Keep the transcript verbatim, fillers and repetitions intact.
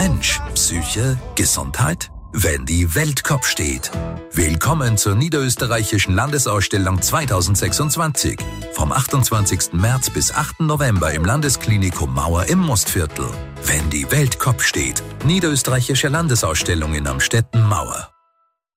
Mensch, Psyche, Gesundheit? Wenn die Welt Kopf steht. Willkommen zur Niederösterreichischen Landesausstellung zweitausendsechsundzwanzig. Vom achtundzwanzigsten März bis achten November im Landesklinikum Mauer im Mostviertel. Wenn die Welt Kopf steht. Niederösterreichische Landesausstellung in Amstetten Mauer.